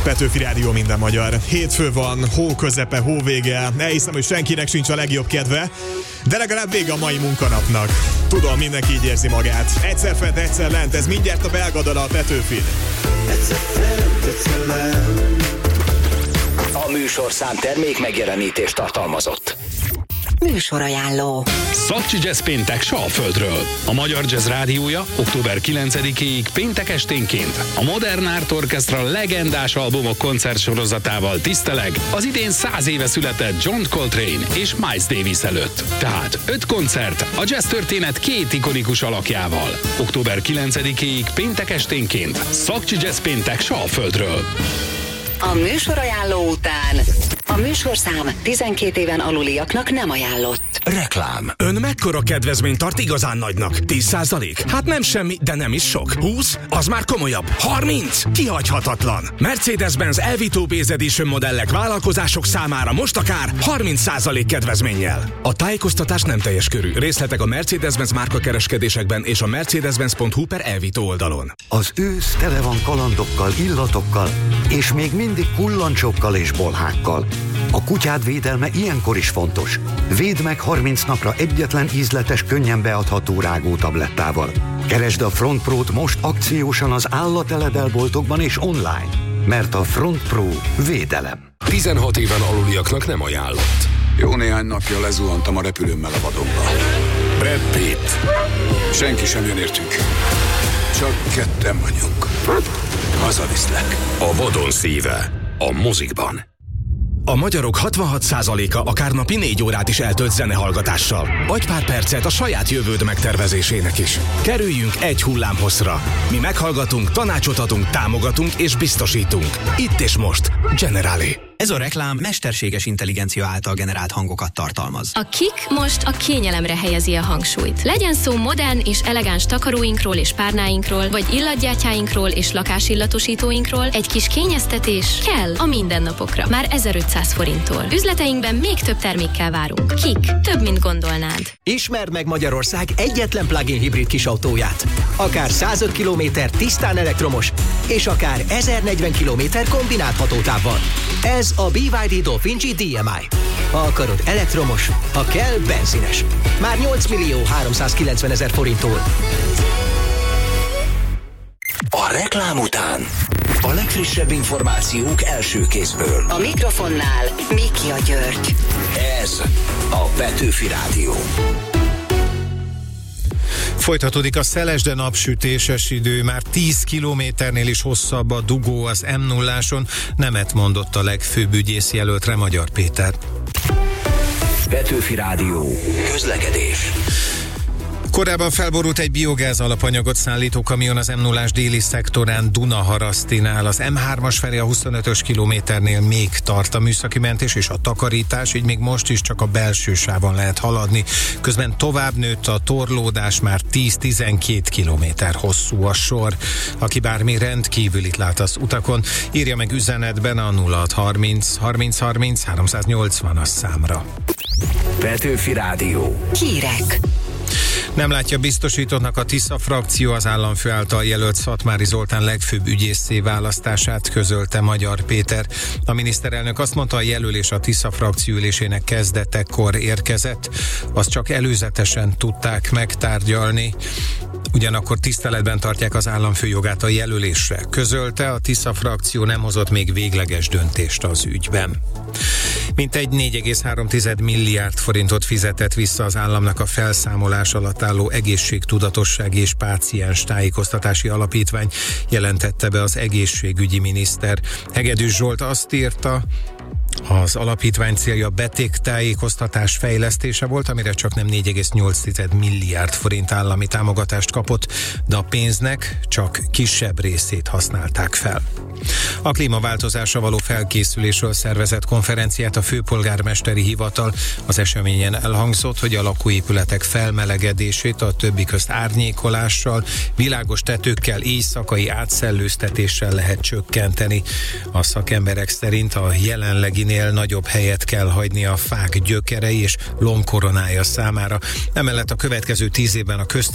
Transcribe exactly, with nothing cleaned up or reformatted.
Petőfi Rádió, minden magyar. Hétfő van, hó közepe, hó vége. Elhiszem, hogy senkinek sincs a legjobb kedve, de legalább vége a mai munkanapnak. Tudom, mindenki így érzi magát. Egyszer fent, egyszer lent, ez mindjárt a belga dala a Petőfin. Egyszer fent, egyszer lent. A műsorszám termék megjelenítést tartalmazott. Műsorajánló. Szakcsi Jazz péntek Salföldről. A Magyar Jazz Rádiója október kilencedikéig péntek esténként a Modern Art Orchestra legendás albumok koncertsorozatával tiszteleg az idén száz éve született John Coltrane és Miles Davis előtt. Tehát öt koncert a jazz történet két ikonikus alakjával. október kilencedikéig péntek esténként Szakcsi Jazz péntek Salföldről. A műsorajánló után a műsorszám tizenkét éven aluliaknak nem ajánlott. Reklám. Ön mekkora kedvezményt tart igazán nagynak? tíz százalék? Hát nem semmi, de nem is sok. húsz? Az már komolyabb. harminc? Kihagyhatatlan. Mercedes-Benz Elvito Base Edition modellek vállalkozások számára most akár harminc százalék kedvezménnyel. A tájékoztatás nem teljes körű. Részletek a Mercedes-Benz márkakereskedésekben és a mercedes-benz pont hu per Elvito oldalon. Az ősz tele van kalandokkal, illatokkal, és még mindig kullancsokkal és bolhákkal. A kutyád védelme ilyenkor is fontos. Védd meg harminc napra egyetlen ízletes, könnyen beadható rágótablettával. Keresd a Front Pro-t most akciósan az állateledelsboltokban és online, mert a Front Pro védelem. tizenhat éven aluliaknak nem ajánlott. Jó néhány napja lezuhantam a repülőmmel a vadonba. Brad Pitt. Senki sem jön értünk. Csak ketten vagyunk. Hazaviszlek. A vadon szíve a mozikban. A magyarok hatvanhat százaléka akár napi négy órát is eltölt zenehallgatással. Adj pár percet a saját jövőd megtervezésének is. Kerüljünk egy hullámhosszra. Mi meghallgatunk, tanácsot adunk, támogatunk és biztosítunk. Itt és most. Generali. Ez a reklám mesterséges intelligencia által generált hangokat tartalmaz. A Kik most a kényelemre helyezi a hangsúlyt. Legyen szó modern és elegáns takaróinkról és párnáinkról, vagy illatgyátyáinkról és lakásillatosítóinkról, egy kis kényeztetés kell a mindennapokra. Már ezerötszáz forinttól. Üzleteinkben még több termékkel várunk. Kik. Több, mint gondolnád. Ismerd meg Magyarország egyetlen plug-in hibrid kisautóját. Akár százöt kilométer tisztán elektromos, és akár ezernegyven kilométer kombinált hatótávval. Ez a bé vé dé Dolphin G dé em i. Ha akarod elektromos, ha kell benzines. Már nyolc millió háromszázkilencven ezer forinttól. A reklám után a legfrissebb információk első kézből. A mikrofonnál Mikia György. Ez a Petőfi Rádió. Folytatódik a szeles, de napsütéses idő, már tíz kilométernél is hosszabb a dugó az em nulláson, nemet mondott a legfőbb ügyészjelöltre, Magyar Péter. Petőfi Rádió. Közlekedés. Korábban felborult egy biogáz alapanyagot szállító kamion az em nullás déli szektorán Dunaharasztinál. Az em hármas felé a huszonötös kilométernél még tart a műszaki mentés és a takarítás, így még most is csak a belső sávon lehet haladni. Közben tovább nőtt a torlódás, már tíz-tizenkét kilométer hosszú a sor. Aki bármi rendkívülit lát az utakon, írja meg üzenetben a nulla hatszázharminc harminc harminc háromszáznyolcvanas számra. Petőfi Rádió. Hírek. Nem látja biztosítottnak a Tisza frakció az államfő által jelölt Szatmári Zoltán legfőbb ügyészé választását, közölte Magyar Péter. A miniszterelnök azt mondta, a jelölés a Tisza frakció ülésének kezdetekor érkezett, azt csak előzetesen tudták megtárgyalni. Ugyanakkor tiszteletben tartják az államfő jogát a jelölésre. Közölte, a Tisza frakció nem hozott még végleges döntést az ügyben. Mintegy négy egész három milliárd forintot fizetett vissza az államnak a felszámolás alatt álló Egészségtudatossági és Páciens Tájékoztatási Alapítvány, jelentette be az egészségügyi miniszter. Hegedűs Zsolt azt írta, az alapítvány célja betegtájékoztatás fejlesztése volt, amire csak nem négy egész nyolc milliárd forint állami támogatást kapott, de a pénznek csak kisebb részét használták fel. A klímaváltozásra való felkészülésről szervezett konferenciát a főpolgármesteri hivatal. Az eseményen elhangzott, hogy a lakóépületek felmelegedését a többi közt árnyékolással, világos tetőkkel, éjszakai átszellőztetéssel lehet csökkenteni. A szakemberek szerint a jelenleginél nagyobb helyet kell hagyni a fák gyökerei és lombkoronája számára. Emellett a következő tíz évben a közt